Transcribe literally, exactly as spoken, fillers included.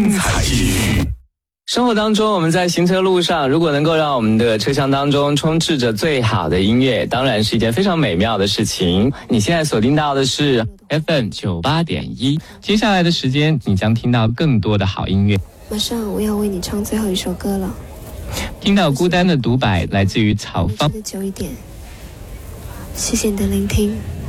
彩剧。 生活当中，我们在行车路上，如果能够让我们的车厢当中充斥着最好的音乐，当然是一件非常美妙的事情。你现在锁定到的是 F M 九八点一，接下来的时间，你将听到更多的好音乐。 马上我要为你唱最后一首歌了。 听到孤单的独白，来自于草芳。 久一点，谢谢你的聆听。